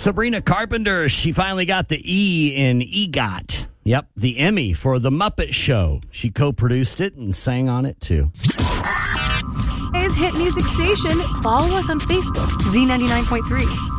Sabrina Carpenter, she finally got the E in EGOT. Yep, the Emmy for The Muppet Show. She co-produced it and sang on it, too. Today's hit music station. Follow us on Facebook, Z99.3.